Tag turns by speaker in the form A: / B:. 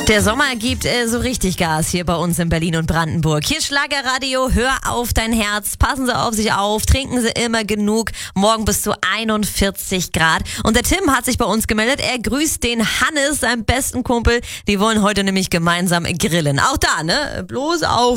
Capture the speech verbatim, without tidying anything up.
A: Der Sommer gibt äh, so richtig Gas hier bei uns in Berlin und Brandenburg. Hier Schlagerradio, hör auf dein Herz, passen Sie auf sich auf, trinken Sie immer genug. Morgen bis zu einundvierzig Grad. Und der Tim hat sich bei uns gemeldet, er grüßt den Hannes, seinen besten Kumpel. Die wollen heute nämlich gemeinsam grillen. Auch da, ne? Bloß auf